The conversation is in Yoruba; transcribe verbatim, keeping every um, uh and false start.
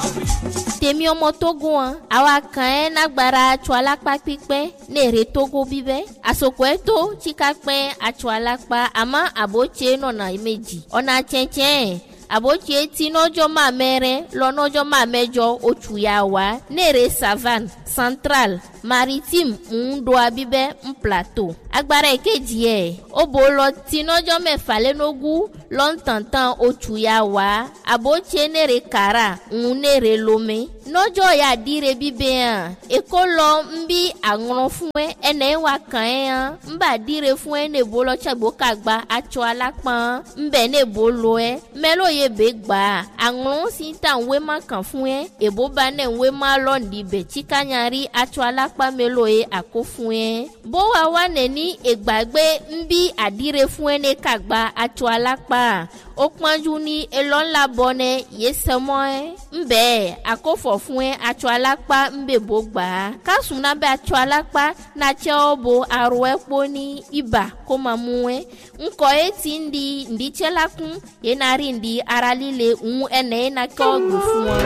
Temi ọmọ Togo an àwa kan ẹ nagbara atsọ alakpa pípẹ́ nèrè Togo bíbẹ́ àsopọ̀ ẹ tó tsika pẹ́ atsọ alakpa àmọ́ àbótse nọ̀nà méjì ọ̀nà tsẹ̀tsẹ̀ àbótse tí nọ́jọ́ máa mẹ́rẹ́ lọ́nọ́jọ́ máa mẹ́jọ oṣù yà wá nèrè savane central maritime ńdo abíbẹ́ ń plateau agbára èkejì ẹ̀ ó bò lọ tí nọ́jọ́ mẹ́fà lẹ́nogún lọ́ntàntàn oṣù yà wá àbótse nèrè kàrà ń nèrè lomé nọ́jọ́ yà dire bíbẹ́ hàn èkó lọ ń bí àrùn fún ẹ ẹnẹ wà kàn ẹ́ hàn ń bà dire fún ẹ nèbó lọ tsàgbó kàgbà atsọ alápọ̀n ń bẹ̀ nèbó lọ ẹ mẹ́lò yẹ bẹ́ gbà àrùn sí ta ń wé má kàn fún ẹ èbó bá nẹ̀ ń wé má lọ́ọ̀dì bẹ̀ tsikanyari atsọ alápá mẹ́lò yẹ àkó fún ẹ bó wa wà nẹ̀ ní ìgbàgbé ń bí àdire fún ẹ ní kàgbà atsọ alápá ó pọ́njú ní elọ́ńlá bọ́nẹ yé sẹ́mọ́ ẹ ń bẹ́ẹ̀ àkófọ̀ fún ẹ atsọ alápá ń bẹ̀ bó gbà á kásùn náà bẹ́ atsọ alápá náà tsẹ́ ọ bo arọ ẹ kpó ní ibà kó máa mú ẹ ńkọ ẹ ti ń di ǹdí tsẹ́ la kún yẹn náà rí ǹdí ara líle ń ẹnẹ́ yẹn náà kẹ́ ọ gbè fún ọ.